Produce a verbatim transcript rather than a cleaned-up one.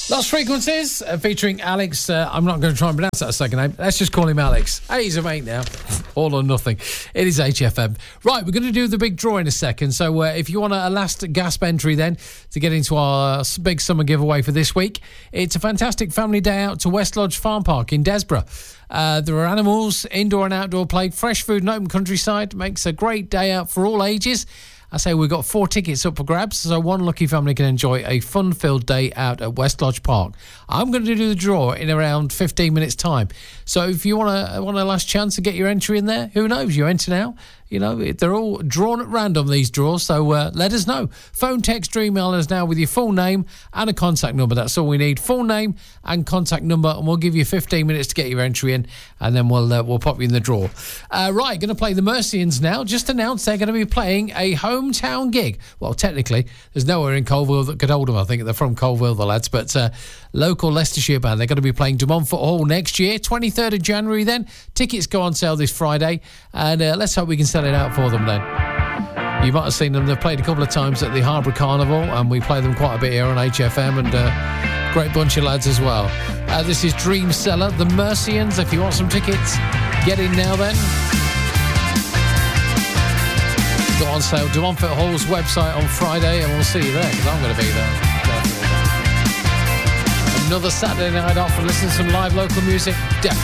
Lost Frequencies, uh, featuring Alex. Uh, I'm not going to try and pronounce that second name. Let's just call him Alex. Hey, he's a mate now. All or nothing. It is H F M. Right, we're going to do the big draw in a second. So uh, if you want a, a last gasp entry then to get into our big summer giveaway for this week, it's a fantastic family day out to West Lodge Farm Park in Desborough. Uh, there are animals, indoor and outdoor play, fresh food and open countryside. Makes a great day out for all ages. I say we've got four tickets up for grabs, so one lucky family can enjoy a fun-filled day out at West Lodge Park. I'm going to do the draw in around fifteen minutes' time. So if you want a, want a last chance to get your entry in there, who knows? You enter now. You know, they're all drawn at random, these draws, so uh, let us know. Phone, text, or email us now with your full name and a contact number. That's all we need. Full name and contact number, and we'll give you fifteen minutes to get your entry in, and then we'll uh, we'll pop you in the draw. Uh, right, going to play the Mercians now. Just announced they're going to be playing a hometown gig. Well, technically, there's nowhere in Colville that could hold them. I think they're from Colville, the lads, but uh, local Leicestershire band. They're going to be playing De Montfort Hall next year, twenty-third of January then. Tickets go on sale this Friday, and uh, let's hope we can sell it out for them then. You might have seen them. They've played a couple of times at the Harbour Carnival, and we play them quite a bit here on H F M, and uh, great bunch of lads as well. Uh, this is Dream Seller, the Mercians. If you want some tickets, get in now then. Go on sale, De Montfort Hall's website on Friday, and we'll see you there, because I'm going to be there. Definitely. Another Saturday night off and listen to some live local music. Definitely.